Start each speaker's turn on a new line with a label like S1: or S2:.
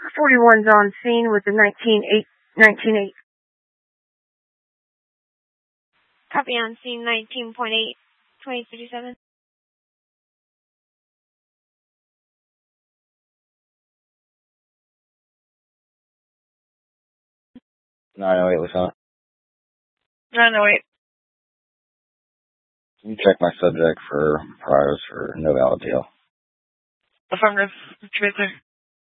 S1: 41's on scene with the 19.8.
S2: Copy on scene 19.8, 2037.
S3: 908, Lieutenant.
S2: 908.
S3: Can you check my subject for priors for no valid deal?
S2: Affirmative. Traitor.